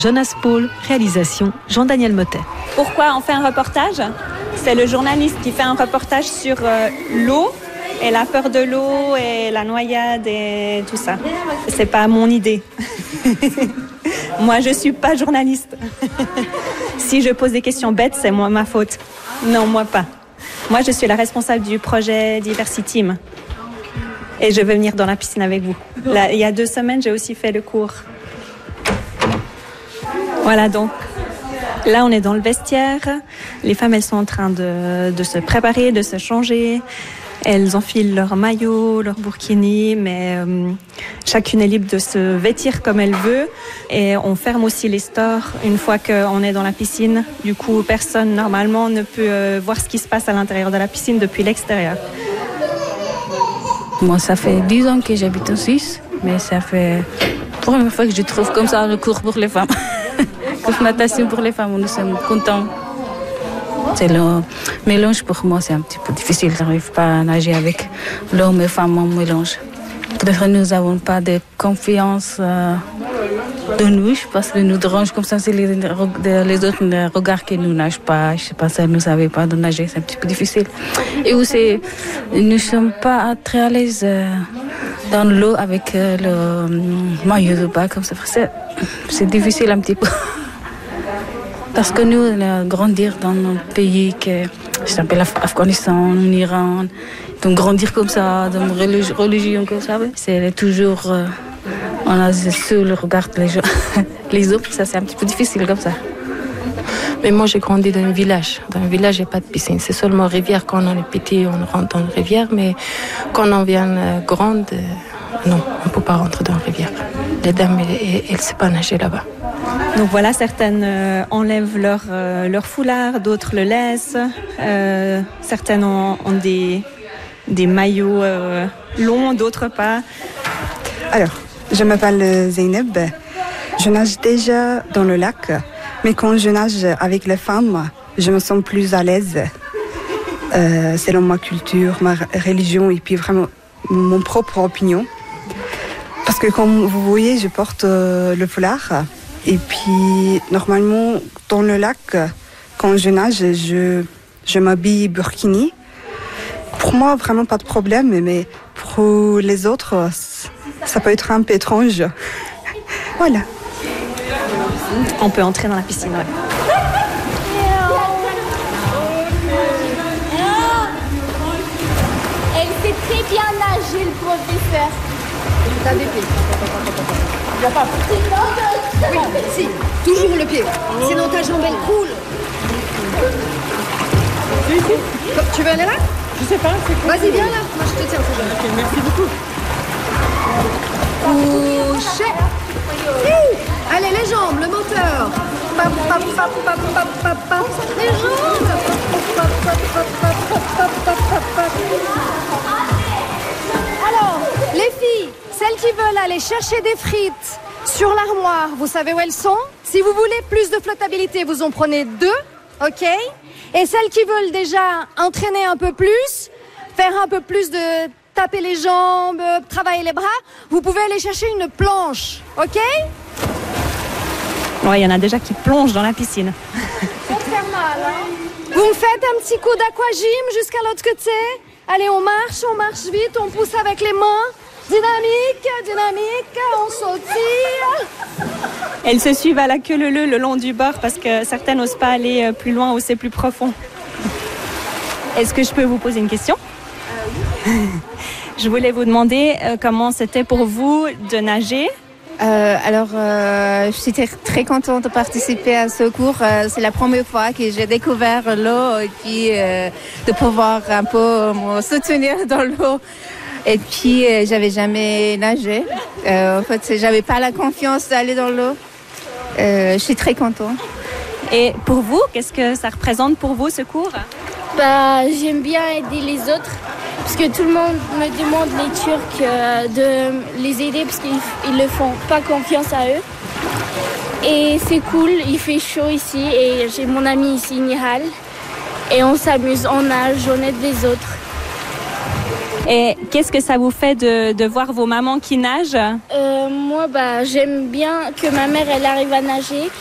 Jonas Paul, réalisation Jean-Daniel Motet. Pourquoi on fait un reportage ? C'est le journaliste qui fait un reportage sur l'eau et la peur de l'eau et la noyade et tout ça. C'est pas mon idée. Moi, je suis pas journaliste. Si je pose des questions bêtes, c'est moi ma faute. Non, moi pas. Moi, je suis la responsable du projet Diversity Team. Et je veux venir dans la piscine avec vous. Là, il y a 2 semaines, j'ai aussi fait le cours. Voilà, donc là, on est dans le vestiaire. Les femmes, elles sont en train de se préparer, de se changer. Elles enfilent leur maillot, leur burkini, mais chacune est libre de se vêtir comme elle veut. Et on ferme aussi les stores une fois qu'on est dans la piscine. Du coup, personne, normalement, ne peut voir ce qui se passe à l'intérieur de la piscine depuis l'extérieur. Moi, ça fait 10 ans que j'habite en Suisse, mais ça fait la première fois que je trouve comme ça le cours pour les femmes. Cours natation pour les femmes, nous sommes contents. C'est le mélange pour moi, c'est un petit peu difficile. Je n'arrive pas à nager avec l'homme et femme en mélange. Peut-être que nous n'avons pas de confiance de nous, parce que nous dérange comme ça, c'est les autres regards qui nous nagent pas. Je sais pas, ça, nous ne savons pas de nager, c'est un petit peu difficile. Et aussi, nous ne sommes pas très à l'aise dans l'eau avec le maillot de bain, comme ça. C'est difficile un petit peu. Parce que nous, grandir dans un pays que je s'appelle l'Afghanistan, en Iran, donc grandir comme ça, dans une religion comme ça, c'est toujours, on a sur le regard les autres, ça c'est un petit peu difficile comme ça. Mais moi j'ai grandi dans un village. Dans un village, il n'y a pas de piscine. C'est seulement rivière. Quand on est petit, on rentre dans la rivière. Mais quand on vient grande, non, on ne peut pas rentrer dans la rivière. Les dames, elles ne savent pas nager là-bas. Donc voilà, certaines enlèvent leur foulard, d'autres le laissent. Certaines ont des maillots longs, d'autres pas. Alors, je m'appelle Zeynep. Je nage déjà dans le lac, mais quand je nage avec les femmes, je me sens plus à l'aise. Selon ma culture, ma religion et puis vraiment mon propre opinion. Parce que comme vous voyez, je porte le foulard. Et puis, normalement, dans le lac, quand je nage, je m'habille burkini. Pour moi, vraiment pas de problème, mais pour les autres, ça peut être un peu étrange. Voilà. On peut entrer dans la piscine, ouais. Elle sait très bien nager, le professeur. T'as des pieds. Il n'y a pas. Oui, si, toujours le pied. Sinon ta jambe elle coule. Tu veux aller là ? Je sais pas, c'est quoi? Vas-y, viens là. Moi je te tiens. Ok, merci beaucoup. Couché. Allez, les jambes, le moteur. Pap, pap, pap, pap, pap, pap, pap. Les jambes. Pap, pap, pap, pap, pap, pap, pap, pap. Alors, les filles, celles qui veulent aller chercher des frites sur l'armoire, vous savez où elles sont? Si vous voulez plus de flottabilité, vous en prenez 2, ok? Et celles qui veulent déjà entraîner un peu plus, faire un peu plus de taper les jambes, travailler les bras, vous pouvez aller chercher une planche, ok? Ouais, il y en a déjà qui plongent dans la piscine. Ça te fait mal, hein? Vous me faites un petit coup d'aquagym jusqu'à l'autre côté? Allez, on marche vite, on pousse avec les mains. Dynamique, on sautille. Elles se suivent à la queue leu le long du bord parce que certaines n'osent pas aller plus loin où c'est plus profond. Est-ce que je peux vous poser une question? Oui. Je voulais vous demander comment c'était pour vous de nager. Je suis très contente de participer à ce cours. C'est la première fois que j'ai découvert l'eau et puis de pouvoir un peu me soutenir dans l'eau. Et puis, j'avais jamais nagé. En fait, j'avais pas la confiance d'aller dans l'eau. Je suis très contente. Et pour vous, qu'est-ce que ça représente pour vous, ce cours? J'aime bien aider les autres. Parce que tout le monde me demande, les Turcs, de les aider parce qu'ils ne font pas confiance à eux. Et c'est cool, il fait chaud ici et j'ai mon ami ici, Nihal. Et on s'amuse, on nage, on aide les autres. Et qu'est-ce que ça vous fait de voir vos mamans qui nagent? Moi, j'aime bien que ma mère, elle arrive à nager.